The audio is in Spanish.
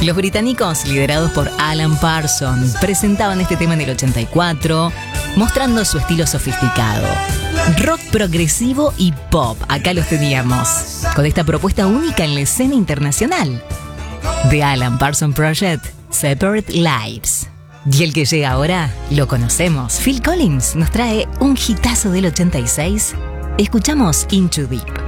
Los británicos, liderados por Alan Parsons, presentaban este tema en el 84, mostrando su estilo sofisticado. Rock progresivo y pop, acá los teníamos, con esta propuesta única en la escena internacional. The Alan Parsons Project, Separate Lives. Y el que llega ahora, lo conocemos. Phil Collins nos trae un hitazo del 86. Escuchamos Into Deep.